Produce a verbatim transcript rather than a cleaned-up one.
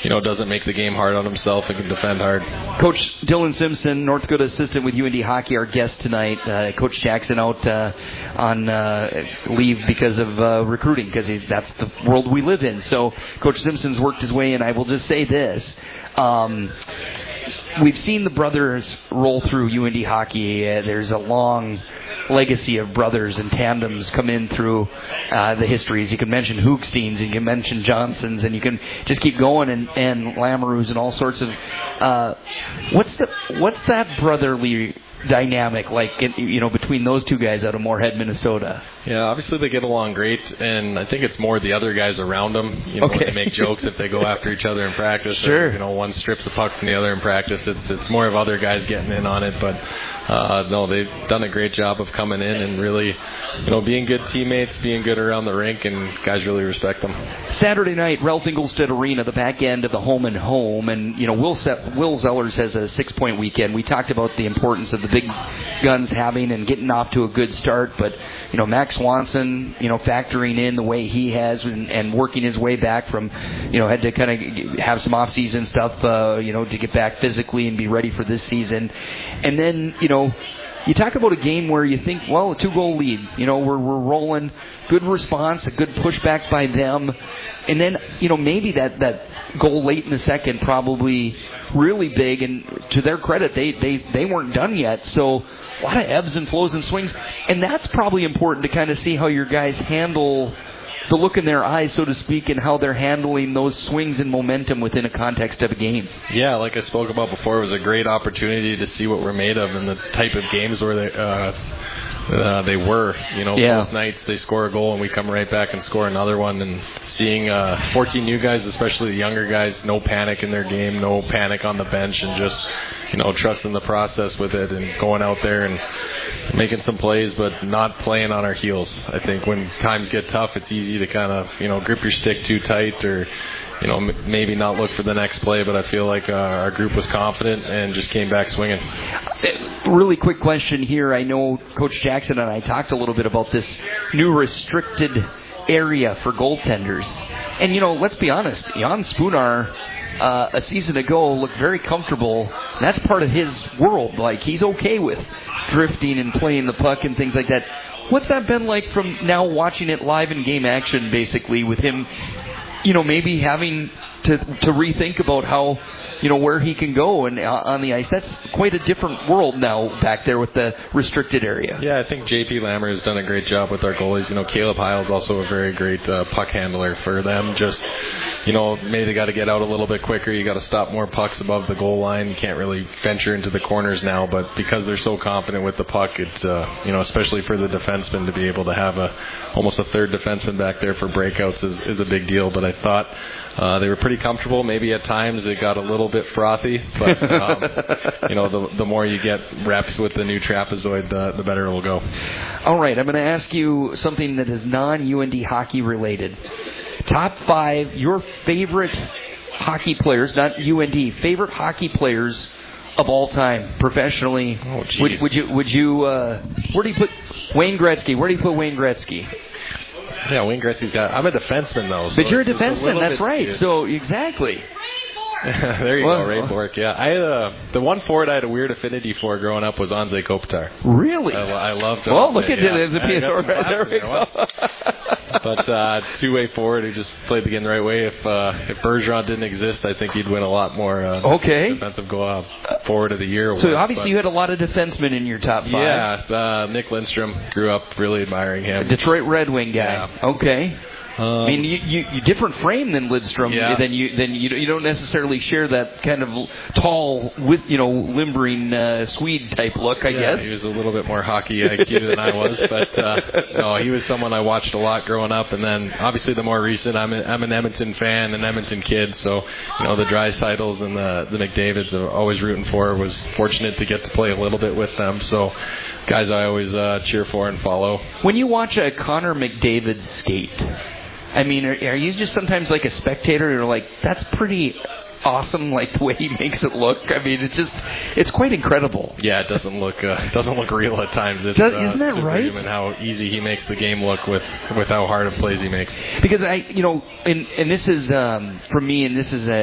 you know, doesn't make the game hard on himself and can defend hard. Coach Dylan Simpson, North Dakota assistant with U N D Hockey, our guest tonight. Uh, Coach Jackson out uh, on uh, leave because of uh, recruiting, because that's the world we live in. So Coach Simpson's worked his way in. I will just say this. Um, we've seen the brothers roll through U N D Hockey. Uh, there's a long legacy of brothers and tandems come in through uh, the histories. You can mention Hoogsteins, and you can mention Johnsons, and you can just keep going, and, and Lamoureux and all sorts of. Uh, what's the what's that brotherly dynamic like, in, you know, between those two guys out of Moorhead, Minnesota? Yeah, obviously they get along great, and I think it's more the other guys around them. You know, okay. when they make jokes if they go after each other in practice. Sure. Or, you know, one strips a puck from the other in practice. It's it's more of other guys getting in on it, but uh, no, they've done a great job of coming in and really, you know, being good teammates, being good around the rink, and guys really respect them. Saturday night, Ralph Ingolstadt Arena, the back end of the home and home, and you know, Will Se- Will Zellers has a six-point weekend. We talked about the importance of the big guns having and getting off to a good start, but you know, Max Swanson, you know, factoring in the way he has and, and working his way back from, you know, had to kind of have some off-season stuff, uh, you know, to get back physically and be ready for this season. And then, you know, you talk about a game where you think, well, a two-goal lead, you know, we're we're rolling, good response, a good pushback by them, and then, you know, maybe that, that goal late in the second probably really big, and to their credit, they, they, they weren't done yet, so a lot of ebbs and flows and swings, and that's probably important to kind of see how your guys handle the look in their eyes, so to speak, and how they're handling those swings and momentum within a context of a game. Yeah, like I spoke about before, it was a great opportunity to see what we're made of and the type of games where they uh, uh, they were. You know, yeah. both nights they score a goal and we come right back and score another one. And seeing uh, fourteen new guys, especially the younger guys, no panic in their game, no panic on the bench, and just, you know, trusting the process with it and going out there and making some plays, but not playing on our heels. I think when times get tough, it's easy to kind of, you know, grip your stick too tight, or, you know, m- maybe not look for the next play. But I feel like uh, our group was confident and just came back swinging. Really quick question here. I know Coach Jackson and I talked a little bit about this new restricted area for goaltenders. And, you know, let's be honest, Jan Spunar, uh, a season ago, looked very comfortable. That's part of his world. Like, he's okay with drifting and playing the puck and things like that. What's that been like from now watching it live in game action, basically, with him, you know, maybe having to to rethink about how, you know, where he can go and uh, on the ice? That's quite a different world now back there with the restricted area. Yeah, I think J P Lamoureux has done a great job with our goalies. You know, Caleb Heil is also a very great uh, puck handler for them. Just, you know, maybe they got to get out a little bit quicker. You got to stop more pucks above the goal line. You can't really venture into the corners now, but because they're so confident with the puck, it's, uh, you know, especially for the defenseman to be able to have a almost a third defenseman back there for breakouts is, is a big deal. But I thought uh, they were pretty comfortable. Maybe at times it got a little bit frothy, but um, you know, the the more you get reps with the new trapezoid, the, the better it will go. All right, I'm going to ask you something that is non-U N D hockey related. Top five, your favorite hockey players, not U N D, favorite hockey players of all time, professionally. Oh, geez. Would, would you, would you, uh, where do you put Wayne Gretzky? Where do you put Wayne Gretzky? Yeah, Wayne Gretzky's got, I'm a defenseman though. So but you're a it's, defenseman, it's a that's right. skewed. So, exactly. There you well, go, Ray Bork. Yeah, I uh, the one forward I had a weird affinity for growing up was Anze Kopitar. Really? I, I loved. Well, Anze, look at yeah. it. The P S R right there. We go. But uh, two-way forward who just played the game the right way. If uh, if Bergeron didn't exist, I think he'd win a lot more. Uh, okay. Defensive goal uh, forward of the year. So awards, obviously but, you had a lot of defensemen in your top five. Yeah, uh, Nick Lindstrom, grew up really admiring him. Detroit Red Wing guy. Yeah. Okay. Um, I mean, you, you, you different frame than Lidstrom. Yeah. Then you then you you don't necessarily share that kind of tall, with you know, limbering uh, Swede type look. I yeah, guess he was a little bit more hockey I Q than I was, but uh, no, he was someone I watched a lot growing up. And then obviously the more recent, I'm a, I'm an Edmonton fan, an Edmonton kid, so you know the Dreisaitl's and the the McDavids I'm always rooting for. Was fortunate to get to play a little bit with them, so guys I always uh, cheer for and follow. When you watch a Connor McDavid skate, I mean, are, are you just sometimes like a spectator? You're like, that's pretty awesome, like the way he makes it look. I mean, it's just, it's quite incredible. Yeah, it doesn't look, uh, it doesn't look real at times. It's, Does, uh, isn't that right? And how easy he makes the game look with, with how hard of plays he makes. Because I, you know, and and this is um, for me, and this is a.